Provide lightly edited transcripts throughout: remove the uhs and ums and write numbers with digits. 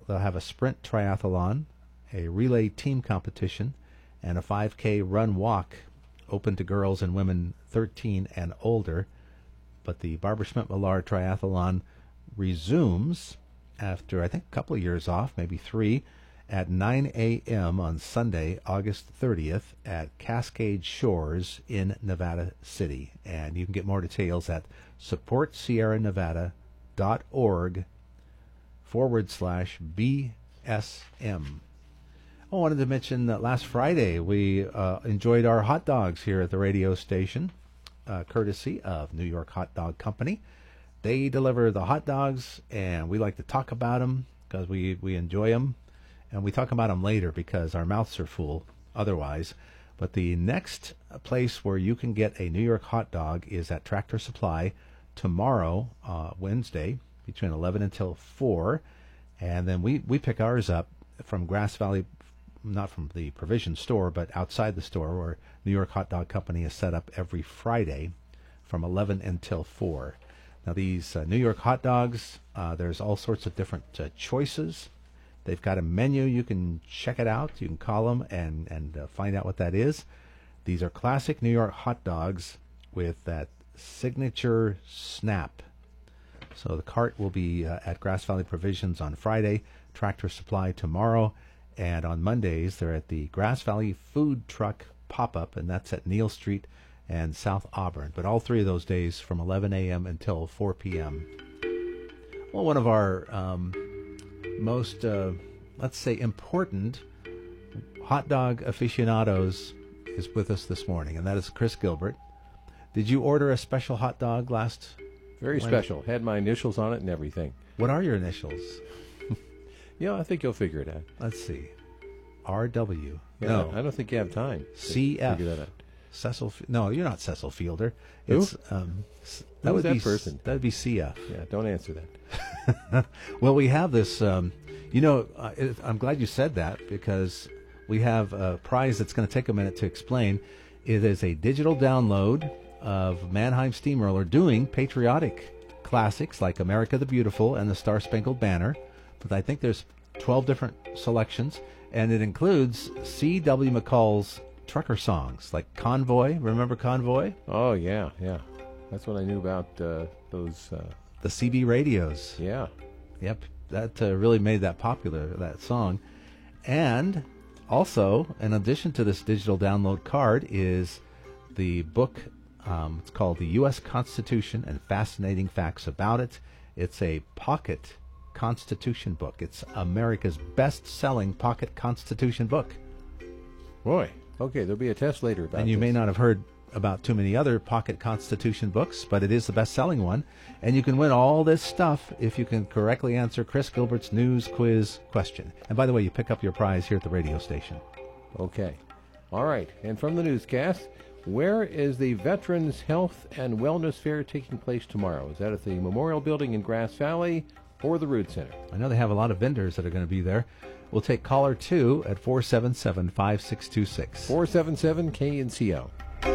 they'll have a sprint triathlon, a relay team competition, and a 5K run walk open to girls and women 13 and older. But the Barbara Schmidt-Millard Triathlon resumes after, I think, a couple of years off, maybe 3, at 9 a.m. on Sunday, August 30th at Cascade Shores in Nevada City. And you can get more details at supportsierranevada.org/BSM. I wanted to mention that last Friday we enjoyed our hot dogs here at the radio station, courtesy of New York Hot Dog Company. They deliver the hot dogs, and we like to talk about them because we enjoy them. And we talk about them later because our mouths are full otherwise. But the next place where you can get a New York hot dog is at Tractor Supply tomorrow, Wednesday, between 11 until 4. And then we pick ours up from Grass Valley, not from the provision store, but outside the store where New York Hot Dog Company is set up every Friday from 11 until 4. Now, these New York hot dogs, there's all sorts of different choices. They've got a menu. You can check it out. You can call them and find out what that is. These are classic New York hot dogs with that signature snap. So the cart will be at Grass Valley Provisions on Friday, Tractor Supply tomorrow, and on Mondays they're at the Grass Valley Food Truck Pop-Up, and that's at Neal Street and South Auburn. But all 3 of those days from 11 a.m. until 4 p.m. Well, one of our most, let's say, important hot dog aficionados is with us this morning, and that is Chris Gilbert. Did you order a special hot dog last? Very special. Had my initials on it and everything. What are your initials? I think you'll figure it out. Let's see. R.W. Yeah, No. I don't think you have time to C.F. figure that out. Cecil. No, you're not Cecil Fielder. Who? It's that would that be person? That would be C.F. Yeah, don't answer that. Well, we have this. I'm glad you said that because we have a prize that's going to take a minute to explain. It is a digital download of Mannheim Steamroller doing patriotic classics like America the Beautiful and the Star Spangled Banner. But I think there's 12 different selections, and it includes C.W. McCall's trucker songs like Convoy. Remember Convoy? Oh, yeah. That's what I knew about those. The CB radios. Yeah. Yep, that really made that popular, that song. And also, in addition to this digital download card, is the book. It's called The U.S. Constitution and Fascinating Facts About It. It's a pocket Constitution book. It's America's best-selling pocket Constitution book. Boy. Okay, there'll be a test later about And you this. may not have heard about too many other pocket Constitution books, but it is the best-selling one. And you can win all this stuff if you can correctly answer Chris Gilbert's news quiz question. And by the way, you pick up your prize here at the radio station. Okay. All right. And from the newscast, where is the Veterans Health and Wellness Fair taking place tomorrow? Is that at the Memorial Building in Grass Valley or the Root Center? I know they have a lot of vendors that are going to be there. We'll take caller 2 at 477-5626. 477 KNCO.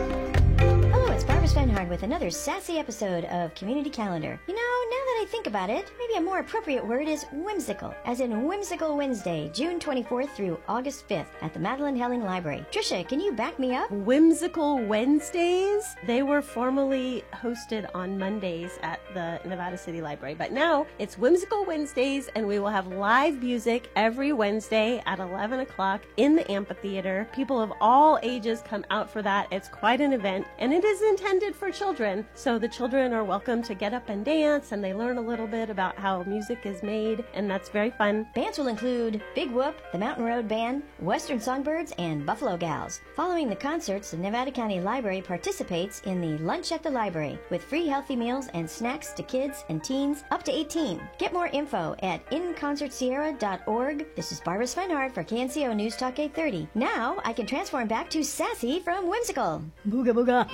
Hello, it's Barbara Svenhard with another sassy episode of Community Calendar. You know, now that I think about it, maybe a more appropriate word is whimsical, as in Whimsical Wednesday, June 24th through August 5th at the Madeline Helling Library. Trisha, can you back me up? Whimsical Wednesdays. They were formerly hosted on Mondays at the Nevada City Library, but now it's Whimsical Wednesdays, and we will have live music every Wednesday at 11 o'clock in the amphitheater. People of all ages come out for that. It's quite an event, and it is intended for children, so the children are welcome to get up and dance, and they learn a little bit about how music is made, and that's very fun. Bands will include Big Whoop, the Mountain Road Band, Western Songbirds, and Buffalo Gals. Following the concerts, the Nevada County Library participates in the Lunch at the Library with free healthy meals and snacks to kids and teens up to 18. Get more info at inconcertsierra.org. This is Barbara Svenhard for KNCO News Talk 830. Now I can transform back to Sassy from Whimsical. Booga booga.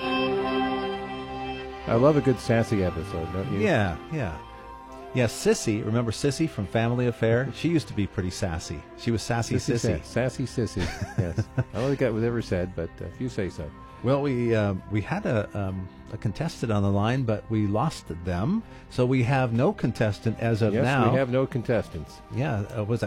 I love a good sassy episode, don't you? Yeah. Yeah, Sissy, remember Sissy from Family Affair? She used to be pretty sassy. She was Sassy Sissy. Sassy Sissy, yes. I don't think that was ever said, but if you say so. Well, we had a contestant on the line, but we lost them, so we have no contestant as of now. Yes, we have no contestants. Yeah, was